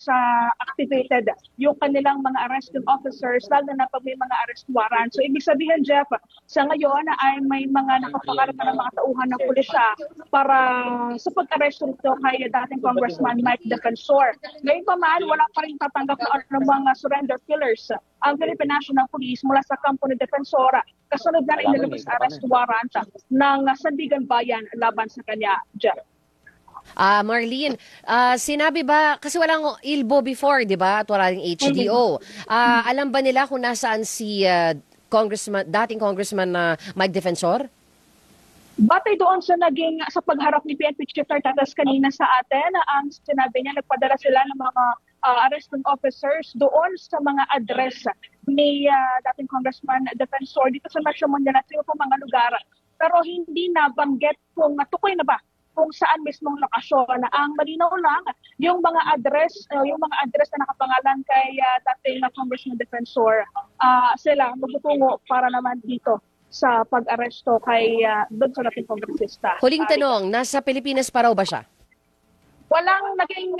activated yung kanilang mga arresting officers, lalo na pag may mga arrest warrant. So ibig sabihin, Jeff, sa ngayon ay may mga nakapangarap na mga tauhan ng pulisya para sa pag-arrest nito kay dating Congressman Mike Defensor. Ngayon pa man, wala pa rin tatanggap ng mga surrender killers ang Philippine National Police mula sa kampo ni Defensor kasunod na rin nilabas arrest warrant ng Sandigan Bayan laban sa kanya, Jeff. Marlene, sinabi ba, kasi walang ILBO before, di ba? At wala rin HDO. Alam ba nila kung nasaan si dating Congressman Mike Defensor? Batay doon sa pagharap ni PNP Chief Tartatas kanina sa atin, ang sinabi niya, nagpadala sila ng mga arresting officers doon sa mga address ni dating Congressman Defensor dito sa Metro Manila at sa mga lugar. Pero hindi nabanggit kung tukoy na ba kung saan mismong lokasyon. Ang malinaw lang yung mga address na nakapangalan kay dating Congressman Defensor, sila magtutungo para naman dito sa pag-aresto kay doon sa dating kongresista. Huling tanong, nasa Pilipinas pa raw ba siya? Walang naging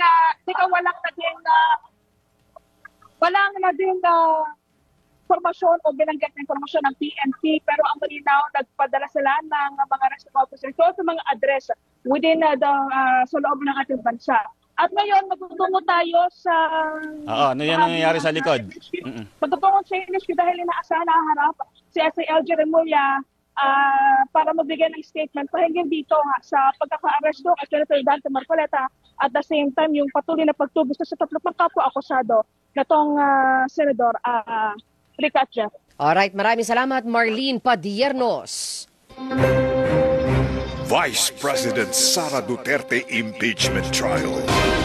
informasyon o binanggit na informasyon ng PNP, pero ang malinaw, nagpadala sila ng mga arresting officers sa mga address within sa loob ng ating bansa. At ngayon, magtutungo tayo sa... ano yan ang nangyayari sa likod? Magtutungo sa NHQ dahil inaasahan na harap si SAL Jeremulla para magbigay ng statement pahingin dito sa pagkaka-aresto at Senator Dante Marcoleta at the same time yung patuloy na pagtubos sa tatlo pang kapwa-akusado na tong Senador Rica at Jeff. Alright, maraming salamat Marlene Padiernos. Vice President Sara Duterte impeachment trial.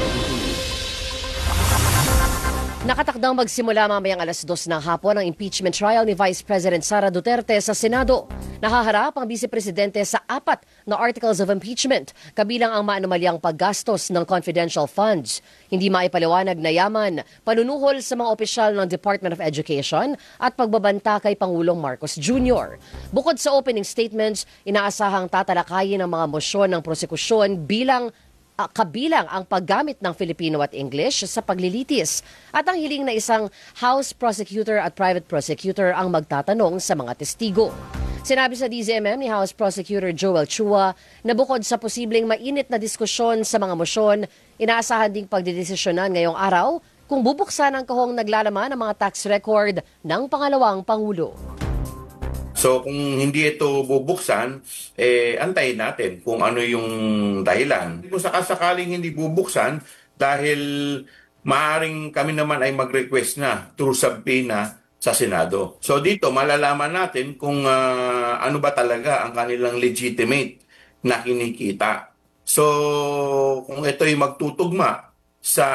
Nakatakdang magsimula mamayang alas 2 ng hapon ang impeachment trial ni Vice President Sara Duterte sa Senado. Nahaharap ang Vice Presidente sa 4 na articles of impeachment, kabilang ang maanumalyang paggastos ng confidential funds, hindi maipaliwanag na yaman, panunuhol sa mga opisyal ng Department of Education at pagbabanta kay Pangulong Marcos Jr. Bukod sa opening statements, inaasahang tatalakayin ang mga mosyon ng prosekusyon kabilang ang paggamit ng Filipino at English sa paglilitis at ang hiling na isang House Prosecutor at Private Prosecutor ang magtatanong sa mga testigo. Sinabi sa DZMM ni House Prosecutor Joel Chua na bukod sa posibleng mainit na diskusyon sa mga mosyon, inaasahan ding pagdedesisyonan ngayong araw kung bubuksan ang kahong naglalaman ng mga tax record ng pangalawang Pangulo. So kung hindi ito bubuksan, antayin natin kung ano yung dahilan. Kung sakasakaling hindi bubuksan, dahil maaaring kami naman ay mag-request na through subpoena sa Senado. So dito malalaman natin kung ano ba talaga ang kanilang legitimate na kinikita. So kung ito ay magtutugma sa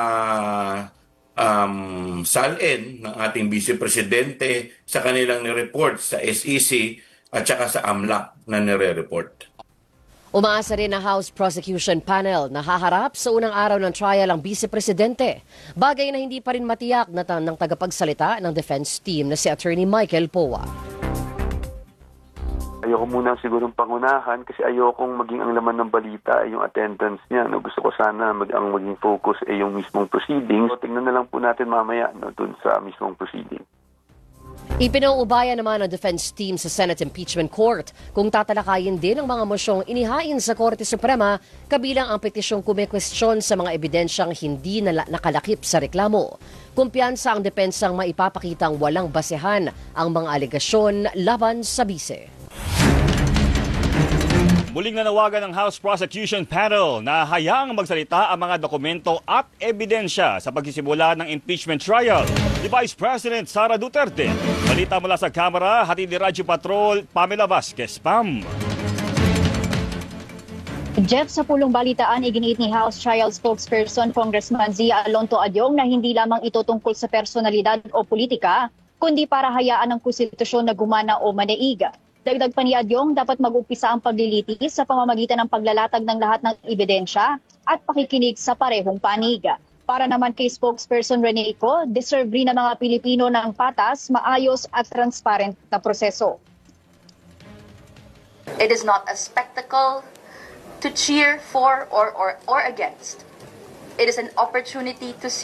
salin ng ating Vice Presidente sa kanilang nireport sa SEC at saka sa AMLAC na nire-report. Umaasa rin ang House Prosecution Panel na haharap sa unang araw ng trial ang Vice Presidente, bagay na hindi pa rin matiyak ng tagapagsalita ng defense team na si Attorney Michael Poa. Ayoko muna siguro pangunahan kasi ayokong maging ang laman ng balita ay yung attendance niya. No? Gusto ko sana ang maging focus ay yung mismong proceedings. So, tingnan na lang po natin mamaya dun sa mismong proceeding. Ipinauubaya naman ng defense team sa Senate Impeachment Court kung tatalakayin din ang mga mosyong inihain sa Korte Suprema kabilang ang petisyong kumekwestiyon sa mga ebidensyang hindi nakalakip sa reklamo. Kumpiyansa ang depensang maipapakitang walang basehan ang mga alegasyon laban sa bise. Muling nanawagan ng House Prosecution Panel na hayaang magsalita ang mga dokumento at ebidensya sa pagsisimula ng impeachment trial ni Vice President Sara Duterte. Balita mula sa Kamara, hatid ni Radyo Patrol, Pamela Vasquez. Pam. Jeff, sa pulong balitaan, iginiit ni House Trial Spokesperson Congressman Zia Alonto Adyong na hindi lamang ito tungkol sa personalidad o politika, kundi para hayaan ng konstitusyon na gumana o manaig. Dagdag pa ni Adyong, dapat mag-umpisa ang paglilitis sa pamamagitan ng paglalatag ng lahat ng ebidensya at pakikinig sa parehong panig. Para naman kay spokesperson Rene Ico, deserve rin ng mga Pilipino ng patas, maayos at transparent na proseso. It is not a spectacle to cheer for or against. It is an opportunity to see